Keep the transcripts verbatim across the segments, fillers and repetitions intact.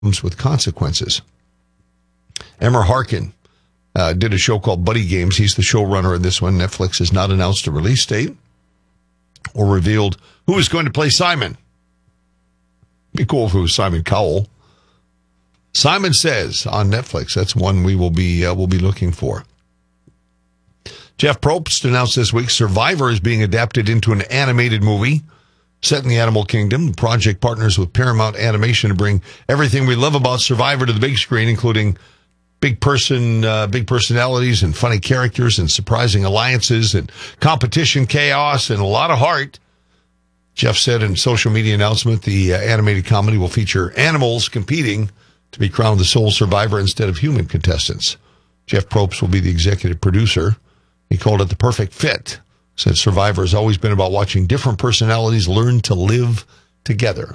comes with consequences. Emmer Harkin uh, did a show called Buddy Games. He's the showrunner of this one. Netflix has not announced a release date or revealed who is going to play Simon. Be cool if it was Simon Cowell. Simon Says on Netflix. That's one we will be uh, will be looking for. Jeff Probst announced this week Survivor is being adapted into an animated movie set in the animal kingdom. The project partners with Paramount Animation to bring everything we love about Survivor to the big screen, including big person, uh, big personalities and funny characters and surprising alliances and competition chaos and a lot of heart. Jeff said in a social media announcement the uh, animated comedy will feature animals competing to be crowned the sole survivor instead of human contestants. Jeff Probst will be the executive producer. He called it the perfect fit, since Survivor has always been about watching different personalities learn to live together.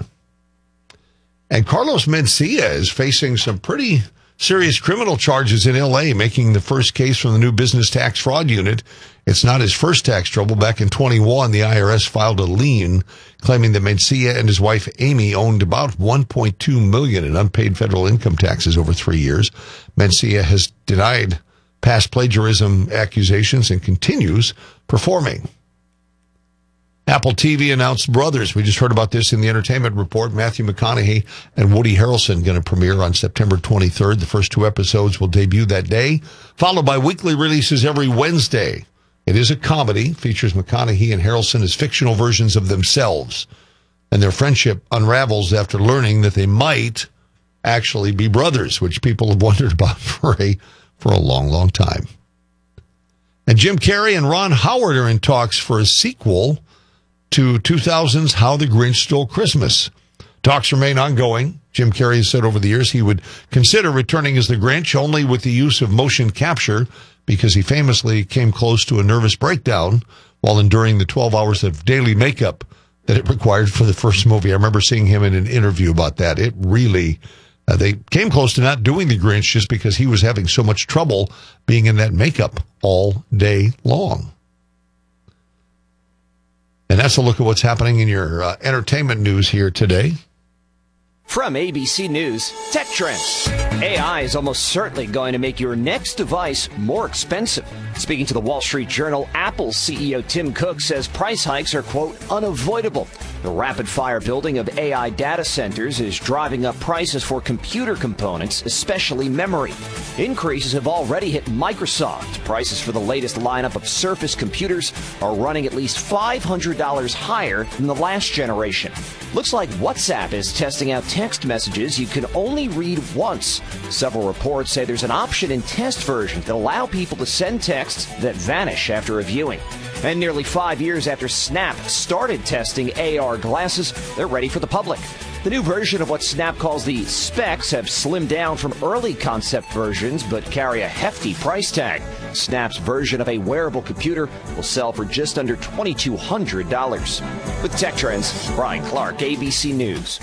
And Carlos Mencia is facing some pretty serious criminal charges in L A, making the first case from the new business tax fraud unit. It's not his first tax trouble. Back in twenty-one, the I R S filed a lien claiming that Mencia and his wife Amy owned about one point two million dollars in unpaid federal income taxes over three years. Mencia has denied past plagiarism accusations and continues performing. Apple T V announced Brothers. We just heard about this in the entertainment report. Matthew McConaughey and Woody Harrelson going to premiere on September twenty-third. The first two episodes will debut that day, followed by weekly releases every Wednesday. It is a comedy, features McConaughey and Harrelson as fictional versions of themselves, and their friendship unravels after learning that they might actually be brothers, which people have wondered about for a for a long, long time. And Jim Carrey and Ron Howard are in talks for a sequel to two thousand's How the Grinch Stole Christmas. Talks remain ongoing. Jim Carrey has said over the years he would consider returning as the Grinch only with the use of motion capture because he famously came close to a nervous breakdown while enduring the twelve hours of daily makeup that it required for the first movie. I remember seeing him in an interview about that. It really, uh, they came close to not doing the Grinch just because he was having so much trouble being in that makeup all day long. And that's a look at what's happening in your uh, entertainment news here today. From A B C News, Tech Trends. A I is almost certainly going to make your next device more expensive. Speaking to the Wall Street Journal, Apple C E O Tim Cook says price hikes are, quote, unavoidable. The rapid-fire building of A I data centers is driving up prices for computer components, especially memory. Increases have already hit Microsoft. Prices for the latest lineup of Surface computers are running at least five hundred dollars higher than the last generation. Looks like WhatsApp is testing out text messages you can only read once. Several reports say there's an option in test versions that allow people to send texts that vanish after reviewing. And nearly five years after Snap started testing A R glasses, they're ready for the public. The new version of what Snap calls the specs have slimmed down from early concept versions, but carry a hefty price tag. Snap's version of a wearable computer will sell for just under two thousand two hundred dollars. With Tech Trends, Brian Clark, A B C News.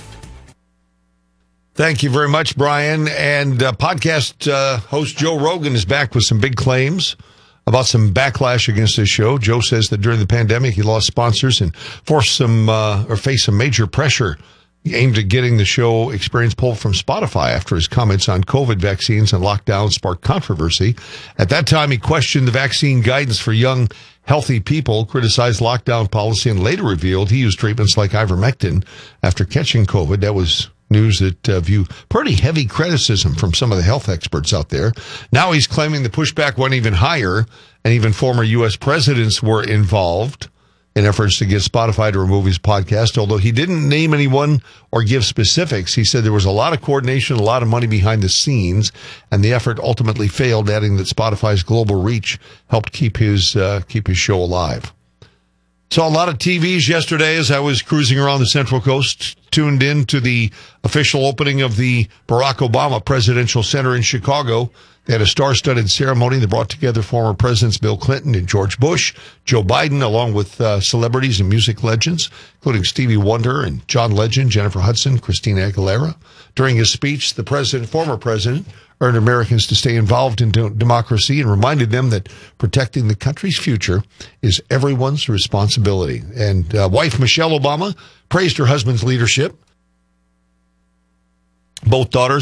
Thank you very much, Brian. And uh, podcast uh, host Joe Rogan is back with some big claims about some backlash against his show. Joe says that during the pandemic, he lost sponsors and forced some uh, or faced some major pressure aimed at getting the show experience pulled from Spotify after his comments on COVID vaccines and lockdown sparked controversy. At that time, he questioned the vaccine guidance for young, healthy people, criticized lockdown policy, and later revealed he used treatments like ivermectin after catching COVID. That was news that uh, view pretty heavy criticism from some of the health experts out there. Now he's claiming the pushback went even higher, and even former U S presidents were involved in efforts to get Spotify to remove his podcast. Although he didn't name anyone or give specifics, he said there was a lot of coordination, a lot of money behind the scenes, and the effort ultimately failed, adding that Spotify's global reach helped keep his uh, keep his show alive. Saw a lot of T Vs yesterday as I was cruising around the Central Coast, tuned in to the official opening of the Barack Obama Presidential Center in Chicago. They had a star-studded ceremony that brought together former Presidents Bill Clinton and George Bush, Joe Biden, along with uh, celebrities and music legends, including Stevie Wonder and John Legend, Jennifer Hudson, Christina Aguilera. During his speech, the president, former president, urged Americans to stay involved in de- democracy and reminded them that protecting the country's future is everyone's responsibility. And uh, wife Michelle Obama praised her husband's leadership Both daughters